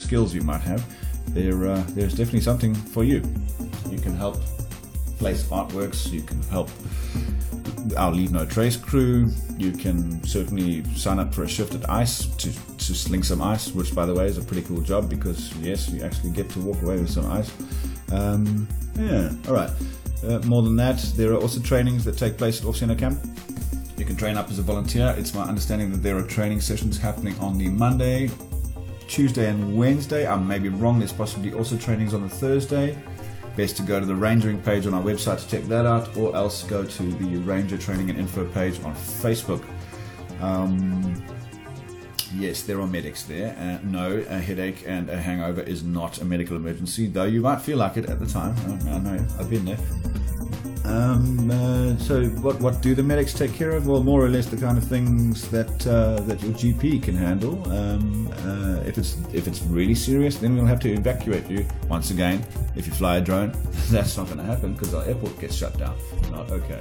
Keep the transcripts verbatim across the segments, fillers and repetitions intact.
skills you might have, there uh, there's definitely something for you. You can help place artworks, you can help our Leave No Trace crew, you can certainly sign up for a shift at ICE to, to sling some ice, which by the way is a pretty cool job because yes, you actually get to walk away with some ice. Um, yeah, alright. Uh, more than that, there are also trainings that take place at Off Center Camp. You can train up as a volunteer. It's my understanding that there are training sessions happening on the Monday, Tuesday and Wednesday. I may be wrong, there's possibly also trainings on the Thursday. Best to go to the Rangering page on our website to check that out, or else go to the Ranger Training and Info page on Facebook. Um, yes, there are medics there. Uh, no, a headache and a hangover is not a medical emergency, though you might feel like it at the time. I, I know, I've been there. Um, uh, so what what do the medics take care of? Well, more or less the kind of things that uh, that your G P can handle. Um, uh, if it's if it's really serious, then we'll have to evacuate you once again. If you fly a drone, that's not going to happen because our airport gets shut down. Not okay.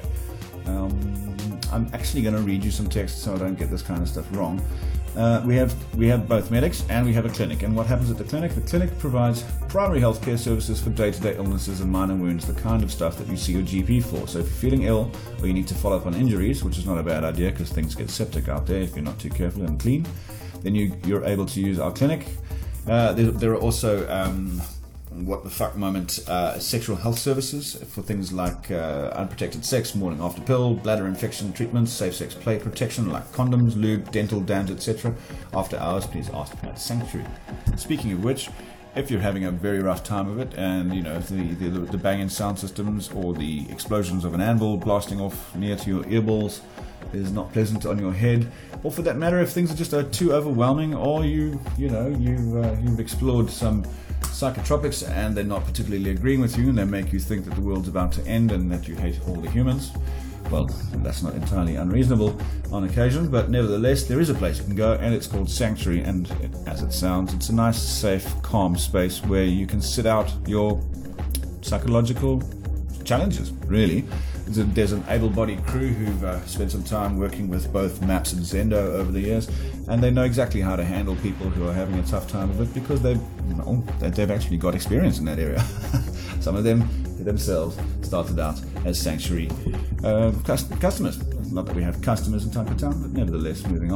Um, I'm actually going to read you some text so I don't get this kind of stuff wrong. Uh, we have we have both medics and we have a clinic. And what happens at the clinic? The clinic provides primary healthcare services for day-to-day illnesses and minor wounds, the kind of stuff that you see your G P for. So if you're feeling ill or you need to follow up on injuries, which is not a bad idea because things get septic out there if you're not too careful and clean, then you, you're able to use our clinic. Uh, there, there are also um, what the fuck moment uh, sexual health services for things like uh, unprotected sex, morning after pill, bladder infection treatments, safe sex play protection like condoms, lube, dental dams, et cetera. After hours, please ask about Sanctuary. Speaking of which, if you're having a very rough time of it, and you know the the, the banging sound systems or the explosions of an anvil blasting off near to your earballs is not pleasant on your head, or for that matter, if things are just uh, too overwhelming, or you you know you uh, you've explored some psychotropics and they're not particularly agreeing with you and they make you think that the world's about to end and that you hate all the humans, well, that's not entirely unreasonable on occasion, but nevertheless there is a place you can go and it's called Sanctuary, and it, as it sounds, it's a nice, safe, calm space where you can sit out your psychological challenges, really. There's, a, there's an able-bodied crew who've uh, spent some time working with both Maps and Zendo over the years, and they know exactly how to handle people who are having a tough time of it because they've, you know, they've actually got experience in that area. Some of them themselves started out as Sanctuary uh, customers. Not that we have customers in Taco Town, but nevertheless, moving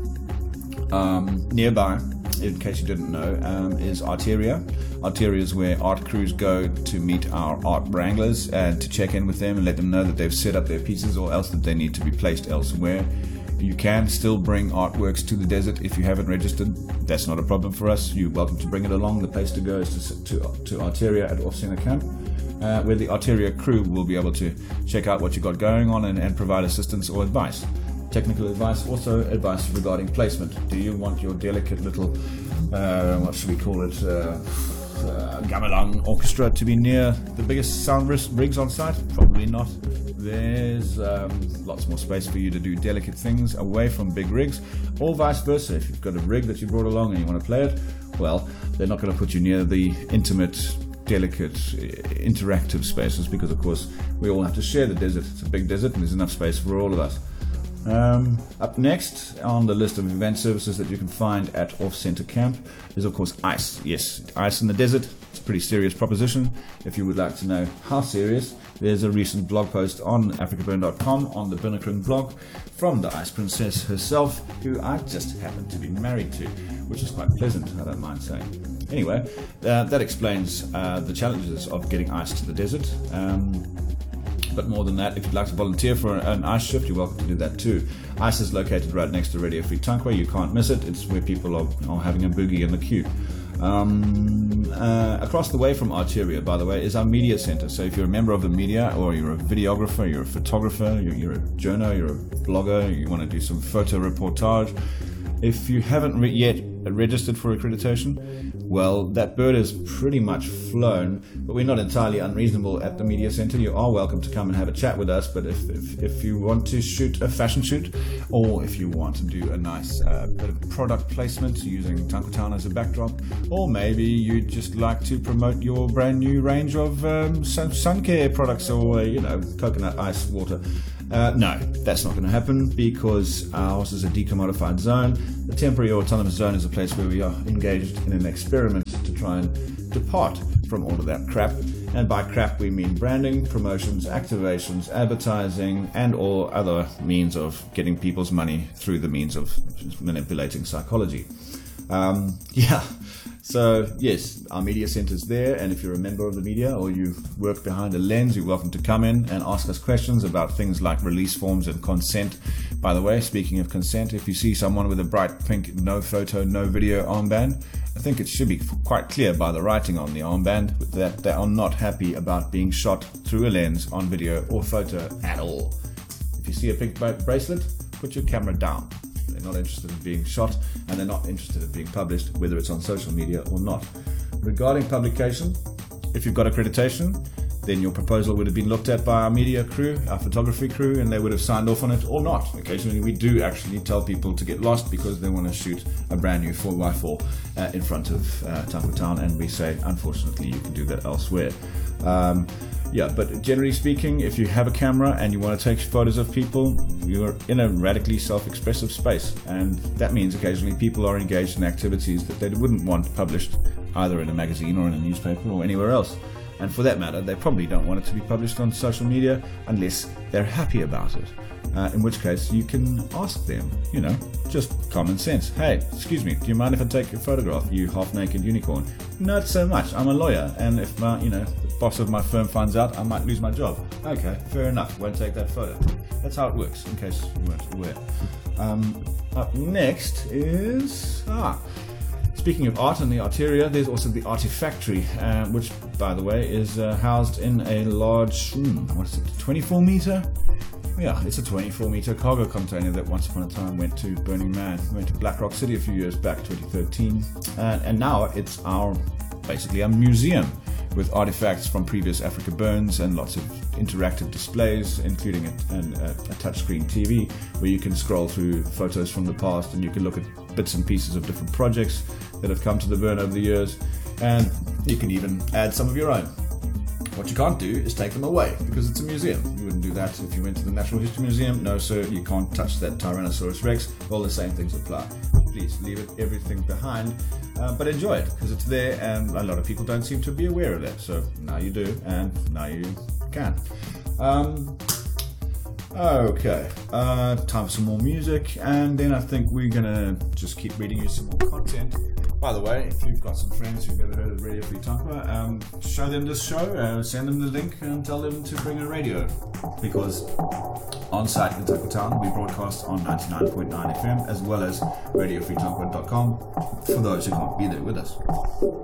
on. Um, nearby, in case you didn't know, um, is Arteria. Arteria is where art crews go to meet our art wranglers and to check in with them and let them know that they've set up their pieces or else that they need to be placed elsewhere. You can still bring artworks to the desert if you haven't registered. That's not a problem for us. You're welcome to bring it along. The place to go is to, to, to Arteria at Off Center Camp, uh, where the Arteria crew will be able to check out what you got going on and, and provide assistance or advice. Technical advice, also advice regarding placement. Do you want your delicate little, uh, what should we call it, uh, uh, gamelan orchestra to be near the biggest sound rigs on site? Probably not. There's um, lots more space for you to do delicate things away from big rigs, or vice versa. If you've got a rig that you brought along and you want to play it, well, they're not going to put you near the intimate, delicate, interactive spaces because, of course, we all have to share the desert. It's a big desert and there's enough space for all of us. Um, up next on the list of event services that you can find at Off Center Camp is, of course, ICE. Yes, ICE in the desert. It's a pretty serious proposition. If you would like to know how serious, there's a recent blog post on africa burn dot com on the Binnekrung blog from the Ice Princess herself, who I just happen to be married to, which is quite pleasant, I don't mind saying. Anyway, uh, that explains uh, the challenges of getting ice to the desert. Um, But more than that, if you'd like to volunteer for an ice shift, you're welcome to do that too. ICE is located right next to Radio Free Tankwa. You can't miss it. It's where people are, are having a boogie in the queue. Um, uh, across the way from Arteria, by the way, is our media center. So if you're a member of the media, or you're a videographer, you're a photographer, you're, you're a journo, you're a blogger, you want to do some photo reportage, if you haven't re- yet registered for accreditation, well, that bird is pretty much flown, but we're not entirely unreasonable at the media center. You are welcome to come and have a chat with us, but if if, if you want to shoot a fashion shoot, or if you want to do a nice uh, bit of product placement using Taco Town as a backdrop, or maybe you'd just like to promote your brand new range of um, sun, sun care products, or, uh, you know, coconut ice water, Uh, no, that's not going to happen because ours is a decommodified zone. The temporary autonomous zone is a place where we are engaged in an experiment try and depart from all of that crap. And by crap, we mean branding, promotions, activations, advertising, and all other means of getting people's money through the means of manipulating psychology. Um, yeah. So, yes, our media center's there, and if you're a member of the media or you work behind a lens, you're welcome to come in and ask us questions about things like release forms and consent. By the way, speaking of consent, if you see someone with a bright pink no photo, no video armband, I think it should be quite clear by the writing on the armband that they are not happy about being shot through a lens on video or photo at all. If you see a pink bracelet, put your camera down. They're not interested in being shot, and they're not interested in being published, whether it's on social media or not. Regarding publication, if you've got accreditation, then your proposal would have been looked at by our media crew, our photography crew, and they would have signed off on it or not. Occasionally we do actually tell people to get lost because they want to shoot a brand new four by four uh, in front of uh, Tapu Town, and we say, unfortunately, you can do that elsewhere. Um, yeah, but generally speaking, if you have a camera and you want to take photos of people, you're in a radically self-expressive space, and that means occasionally people are engaged in activities that they wouldn't want published either in a magazine or in a newspaper or anywhere else. And for that matter, they probably don't want it to be published on social media unless they're happy about it. Uh, in which case, you can ask them, you know, just common sense. Hey, excuse me, do you mind if I take a photograph, you half-naked unicorn? Not so much. I'm a lawyer, and if my, you know, the boss of my firm finds out, I might lose my job. Okay, fair enough. Won't take that photo. That's how it works, in case you weren't aware. Um, up next is ah. Speaking of art and the Arteria, there's also the Artifactory, uh, which, by the way, is uh, housed in a large, hmm, what is it, twenty-four meter? Yeah, it's a twenty-four meter cargo container that once upon a time went to Burning Man, went to Black Rock City a few years back, twenty thirteen, uh, and now it's our, basically a museum with artifacts from previous Africa Burns and lots of interactive displays, including a, an, a, a touchscreen T V where you can scroll through photos from the past and you can look at bits and pieces of different projects that have come to the Burn over the years, and you can even add some of your own. What you can't do is take them away, because it's a museum. You wouldn't do that if you went to the Natural History Museum. No sir, you can't touch that Tyrannosaurus Rex. All the same things apply. Please leave it, everything behind, uh, but enjoy it, because it's there, and a lot of people don't seem to be aware of that. So now you do, and now you can. Um, okay, uh, time for some more music, and then I think we're gonna just keep reading you some more content. By the way, if you've got some friends who've never heard of Radio Free Tampua, um, show them this show, uh, send them the link, and tell them to bring a radio. Because on site in Tapu Town, we broadcast on ninety-nine point nine F M, as well as radio free tampua dot com, for those who can't be there with us.